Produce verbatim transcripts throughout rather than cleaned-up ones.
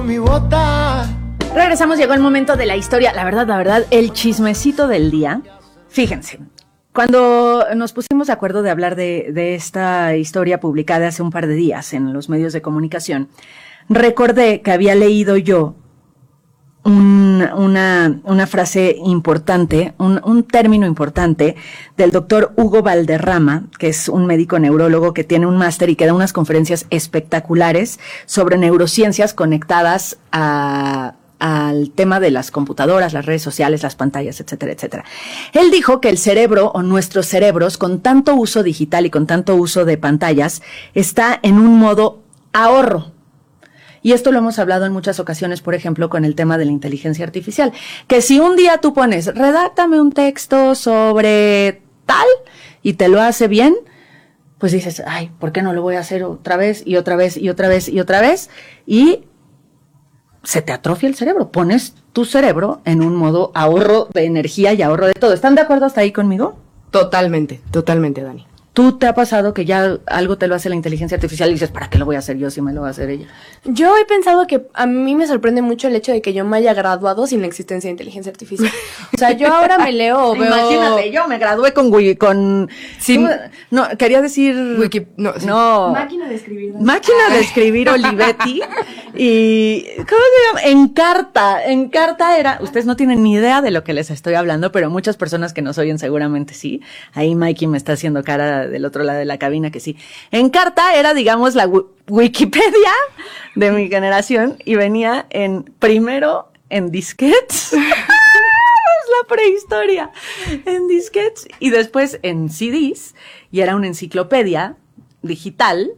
Mi bota. Regresamos, llegó el momento de la historia. La verdad, la verdad, el chismecito del día. Fíjense, cuando nos pusimos de acuerdo de hablar de, de esta historia publicada hace un par de días en los medios de comunicación, recordé que había leído yo un, una, una frase importante, un, un término importante del doctor Hugo Valderrama, que es un médico neurólogo que tiene un máster y que da unas conferencias espectaculares sobre neurociencias conectadas a al tema de las computadoras, las redes sociales, las pantallas, etcétera, etcétera. Él dijo que el cerebro o nuestros cerebros, con tanto uso digital y con tanto uso de pantallas, está en un modo ahorro. Y esto lo hemos hablado en muchas ocasiones, por ejemplo, con el tema de la inteligencia artificial. Que si un día tú pones, redáctame un texto sobre tal, y te lo hace bien, pues dices, ay, ¿por qué no lo voy a hacer otra vez, y otra vez, y otra vez, y otra vez? Y se te atrofia el cerebro, pones tu cerebro en un modo ahorro de energía y ahorro de todo. ¿Están de acuerdo hasta ahí conmigo? Totalmente, totalmente, Dani. ¿Tú te ha pasado que ya algo te lo hace la inteligencia artificial y dices, ¿para qué lo voy a hacer yo si me lo va a hacer ella? Yo he pensado que a mí me sorprende mucho el hecho de que yo me haya graduado sin la existencia de inteligencia artificial. O sea, yo ahora me leo o veo... Imagínate, yo me gradué con... con sin, no, quería decir... Wiki, no, sí. no. Máquina de escribir. ¿no? Máquina de escribir Olivetti. Y... ¿cómo se llama? Encarta. Encarta era... Ustedes no tienen ni idea de lo que les estoy hablando, pero muchas personas que nos oyen seguramente sí. Ahí Mikey me está haciendo cara del otro lado de la cabina que sí. Encarta era, digamos, la w- Wikipedia de mi generación y venía en primero en disquetes. Es la prehistoria. En disquetes y después en C Ds y era una enciclopedia digital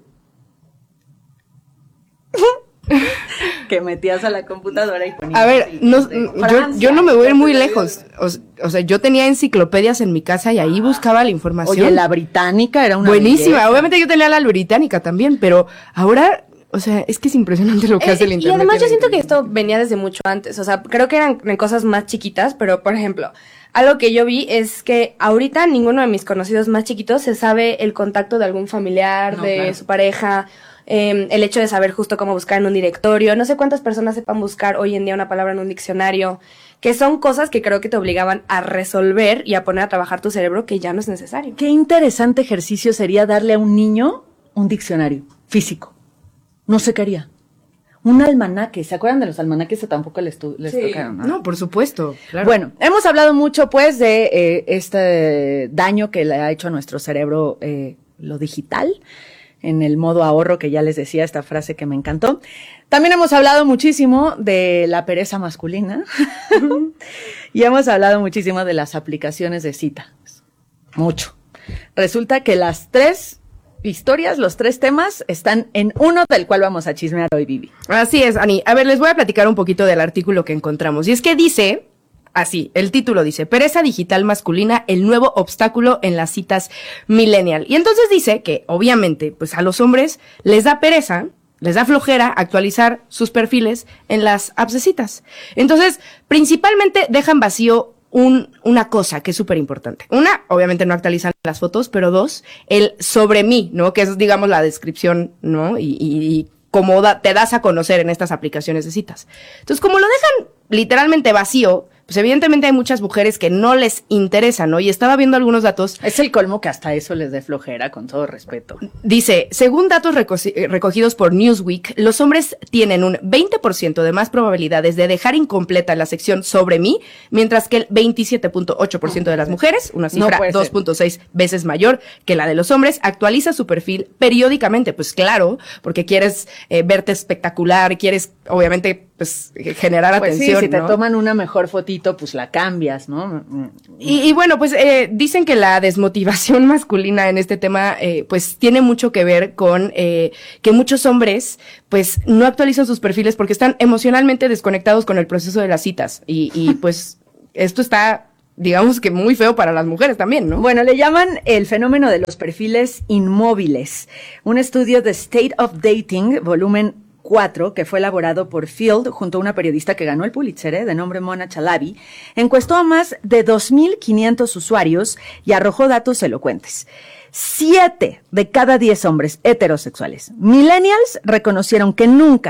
que metías a la computadora y ponías. A ver, no, yo, yo no me voy a ir muy lejos. O, o sea, yo tenía enciclopedias en mi casa y ahí buscaba la información. Oye, la británica era una buenísima. belleza. Obviamente yo tenía la británica también, pero ahora, o sea, es que es impresionante lo que Eh, hace el y internet. además yo siento que esto venía desde mucho antes. O sea, creo que eran cosas más chiquitas, pero por ejemplo, algo que yo vi es que ahorita ninguno de mis conocidos más chiquitos se sabe el contacto de algún familiar, No, de claro. su pareja. Eh, el hecho de saber justo cómo buscar en un directorio, no sé cuántas personas sepan buscar hoy en día una palabra en un diccionario, que son cosas que creo que te obligaban a resolver y a poner a trabajar tu cerebro que ya no es necesario. Qué interesante ejercicio sería darle a un niño un diccionario físico. No sé qué haría. Un almanaque. ¿Se acuerdan de los almanaques que tampoco les, tu- les Sí. tocaron? ¿no? No, por supuesto, claro. Bueno, hemos hablado mucho pues de eh, este daño que le ha hecho a nuestro cerebro eh, lo digital, en el modo ahorro que ya les decía, esta frase que me encantó. También hemos hablado muchísimo de la pereza masculina y hemos hablado muchísimo de las aplicaciones de cita. Mucho. Resulta que las tres historias, los tres temas están en uno del cual vamos a chismear hoy, Vivi. Así es, Ani. A ver, les voy a platicar un poquito del artículo que encontramos. Y es que dice, así, el título dice, pereza digital masculina, el nuevo obstáculo en las citas millennial. Y entonces dice que, obviamente, pues a los hombres les da pereza, les da flojera actualizar sus perfiles en las apps de citas. Entonces, principalmente dejan vacío un, una cosa que es súper importante. Una, obviamente no actualizan las fotos, pero dos, el sobre mí, ¿no? Que es, digamos, la descripción, ¿no? Y, y, y cómo da, te das a conocer en estas aplicaciones de citas. Entonces, como lo dejan literalmente vacío, pues evidentemente hay muchas mujeres que no les interesa, ¿no? Y estaba viendo algunos datos. Es el colmo que hasta eso les dé flojera, con todo respeto. Dice, según datos reco- recogidos por Newsweek, los hombres tienen un veinte por ciento de más probabilidades de dejar incompleta la sección sobre mí, mientras que el veintisiete punto ocho por ciento de las mujeres, una cifra puede ser. dos punto seis veces mayor que la de los hombres, actualiza su perfil periódicamente. Pues claro, porque quieres eh, verte espectacular, quieres obviamente pues generar Pues atención, sí, si te ¿no? toman una mejor fotito, pues la cambias, ¿no? Y, y bueno, pues eh, dicen que la desmotivación masculina en este tema, eh, pues tiene mucho que ver con eh, que muchos hombres, pues no actualizan sus perfiles porque están emocionalmente desconectados con el proceso de las citas. Y, y pues esto está, digamos que muy feo para las mujeres también, ¿no? Bueno, le llaman el fenómeno de los perfiles inmóviles. Un estudio de State of Dating, volumen cuatro, que fue elaborado por Field junto a una periodista que ganó el Pulitzer, ¿eh? de nombre Mona Chalabi, encuestó a más de dos mil quinientos usuarios y arrojó datos elocuentes. Siete de cada diez hombres heterosexuales millennials reconocieron que nunca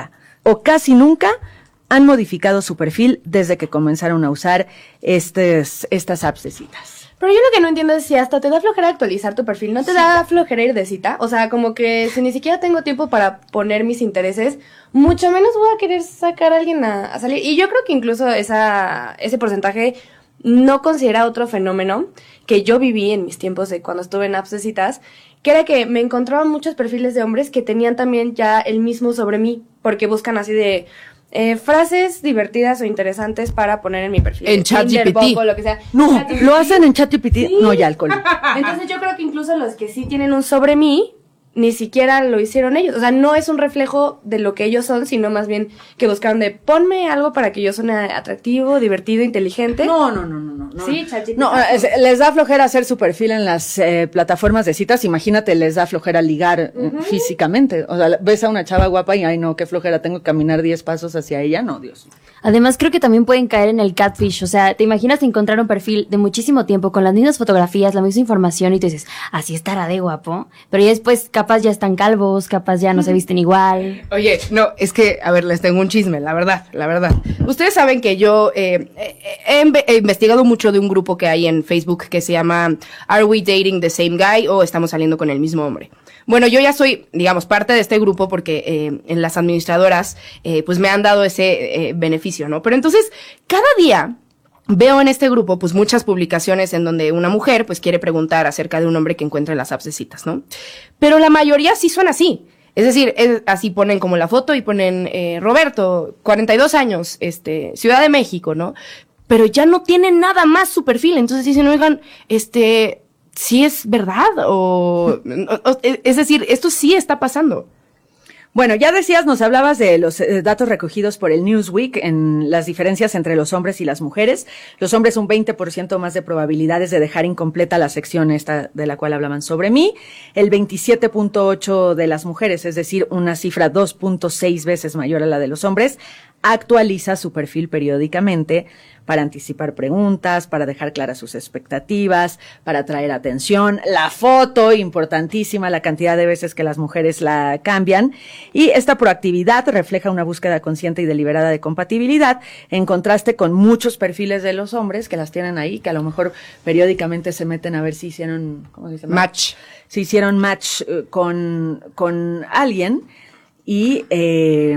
o casi nunca han modificado su perfil desde que comenzaron a usar estes, estas apps de citas. Pero yo lo que no entiendo es si hasta te da flojera actualizar tu perfil, ¿no te sí. da flojera ir de cita? O sea, como que si ni siquiera tengo tiempo para poner mis intereses, mucho menos voy a querer sacar a alguien a, a salir. Y yo creo que incluso esa ese porcentaje no considera otro fenómeno que yo viví en mis tiempos de cuando estuve en apps de citas, que era que me encontraba muchos perfiles de hombres que tenían también ya el mismo sobre mí, porque buscan así de... Eh, frases divertidas o interesantes para poner en mi perfil. En ChatGPT. O lo que sea. No, ChatGPT. ¿lo hacen en ChatGPT? Sí. No, ya alcohol. Entonces yo creo que incluso los que sí tienen un sobre mí, ni siquiera lo hicieron ellos. O sea, no es un reflejo de lo que ellos son, sino más bien que buscaron de ponme algo para que yo suene atractivo, divertido, inteligente. No, no, no, no, no. no. Sí, ChatGPT. No, es, les da flojera hacer su perfil en las eh, plataformas de citas. Imagínate, les da flojera ligar uh-huh. eh, físicamente. O sea, ves a una chava guapa y, ay, no, qué flojera, tengo que caminar diez pasos hacia ella. No, Dios. Además, creo que también pueden caer en el catfish. O sea, te imaginas encontrar un perfil de muchísimo tiempo con las mismas fotografías, la misma información y tú dices, así estará de guapo. Pero ya después, capaz ya están calvos, capaz ya no se visten igual. Oye, no, es que, a ver, les tengo un chisme, la verdad, la verdad. Ustedes saben que yo eh, he, he, he investigado mucho de un grupo que hay en Facebook que se llama Are We Dating the Same Guy? O Estamos Saliendo con el Mismo Hombre. Bueno, yo ya soy, digamos, parte de este grupo porque eh, en las administradoras eh, pues me han dado ese eh, beneficio, ¿no? Pero entonces, cada día veo en este grupo pues muchas publicaciones en donde una mujer pues quiere preguntar acerca de un hombre que encuentra en las apps de citas, ¿no? Pero la mayoría sí son así. Es decir, es, así ponen como la foto y ponen eh, Roberto, cuarenta y dos años, este, Ciudad de México, ¿no? Pero ya no tienen nada más su perfil. Entonces dicen, oigan, este... ¿sí es verdad? O, o, o, es decir, esto sí está pasando. Bueno, ya decías, nos hablabas de los eh, datos recogidos por el Newsweek en las diferencias entre los hombres y las mujeres. Los hombres un veinte por ciento más de probabilidades de dejar incompleta la sección esta de la cual hablaban sobre mí. El veintisiete punto ocho de las mujeres, es decir, una cifra dos punto seis veces mayor a la de los hombres, actualiza su perfil periódicamente para anticipar preguntas, para dejar claras sus expectativas, para atraer atención. La foto, importantísima, la cantidad de veces que las mujeres la cambian. Y esta proactividad refleja una búsqueda consciente y deliberada de compatibilidad, en contraste con muchos perfiles de los hombres que las tienen ahí, que a lo mejor periódicamente se meten a ver si hicieron, ¿cómo se dice? Match. Si hicieron match uh, con, con alguien y... Eh,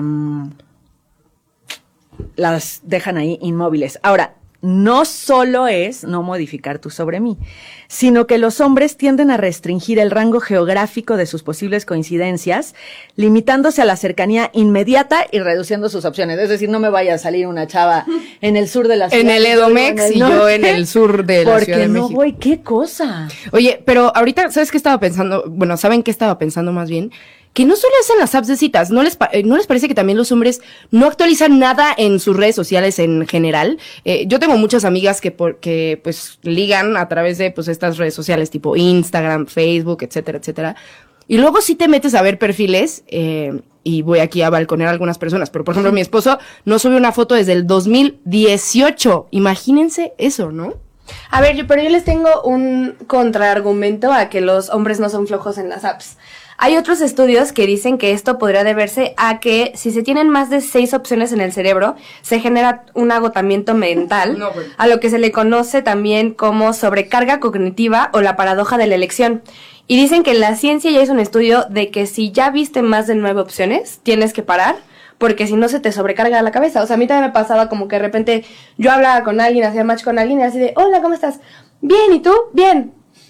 las dejan ahí inmóviles. Ahora, no solo es no modificar tu sobre mí, sino que los hombres tienden a restringir el rango geográfico de sus posibles coincidencias, limitándose a la cercanía inmediata y reduciendo sus opciones. Es decir, no me vaya a salir una chava en el sur de la ciudad. En el Edomex y yo en el sur de la Ciudad de México. Porque no voy, ¿qué cosa? Oye, pero ahorita, ¿sabes qué estaba pensando? Bueno, ¿saben qué estaba pensando más bien? Que no solo es en las apps de citas, ¿no les, pa- ¿no les parece que también los hombres no actualizan nada en sus redes sociales en general? Eh, yo tengo muchas amigas que, por, que pues ligan a través de pues estas redes sociales tipo Instagram, Facebook, etcétera, etcétera. Y luego sí te metes a ver perfiles, eh, y voy aquí a balconear a algunas personas, pero por ejemplo mi esposo no sube una foto desde el dos mil dieciocho. Imagínense eso, ¿no? A ver, yo, pero yo les tengo un contraargumento a que los hombres no son flojos en las apps. Hay otros estudios que dicen que esto podría deberse a que si se tienen más de seis opciones en el cerebro, se genera un agotamiento mental, no, bueno. a lo que se le conoce también como sobrecarga cognitiva o la paradoja de la elección. Y dicen que en la ciencia ya hizo un estudio de que si ya viste más de nueve opciones, tienes que parar, porque si no se te sobrecarga la cabeza. O sea, a mí también me pasaba como que de repente yo hablaba con alguien, hacía match con alguien y así de, hola, ¿cómo estás? Bien, ¿y tú? Bien.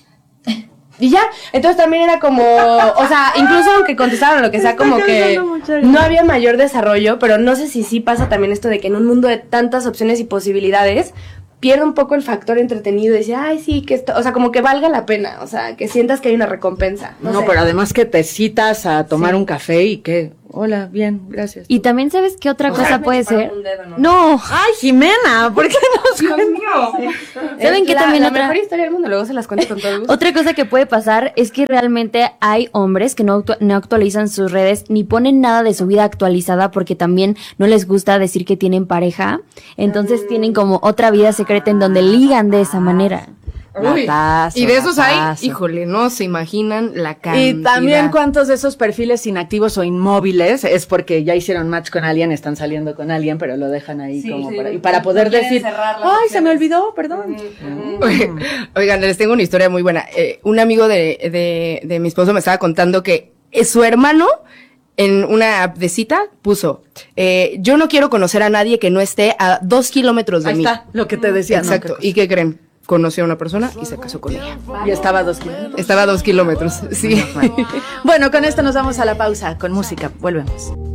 Y ya, entonces también era como, o sea, incluso aunque contestaron lo que sea, como que no había mayor desarrollo, pero no sé si sí pasa también esto de que en un mundo de tantas opciones y posibilidades, pierde un poco el factor entretenido y decir, ay, sí, que esto, o sea, como que valga la pena, o sea, que sientas que hay una recompensa. No, no sé. Pero además que te citas a tomar sí. un café y que, hola, bien, gracias. Y también, ¿sabes qué otra o cosa sea, puede ser? Dedo, ¿no? no. Ay, Jimena, ¿por qué nos Dios mío. ¿Saben qué la, también la otra? mejor historia del mundo, luego se las cuento con todo gusto. Otra cosa que puede pasar es que realmente hay hombres que no, actu- no actualizan sus redes ni ponen nada de su vida actualizada porque también no les gusta decir que tienen pareja. Entonces mm. tienen como otra vida secreta en donde ligan de esa manera. Uy, Gatazo, y de esos hay, gatazo. híjole, no se imaginan la cantidad. Y también cuántos de esos perfiles inactivos o inmóviles es porque ya hicieron match con alguien, están saliendo con alguien, pero lo dejan ahí Sí, como sí, para, y no- para no poder quieren decir, cerrar las ay, se me opciones". olvidó, perdón. Oigan, les tengo una historia muy buena. Eh, un amigo de, de, de mi esposo me estaba contando que eh, su hermano en una app de cita puso, eh, yo no quiero conocer a nadie que no esté a dos kilómetros de Ahí mí. está, lo que te decía. ¿no? Exacto. ¿Y qué creen? Conoció a una persona y se casó con ella. Y estaba a dos kilómetros. Estaba a dos kilómetros, sí. Bueno, con esto nos vamos a la pausa con música. Volvemos.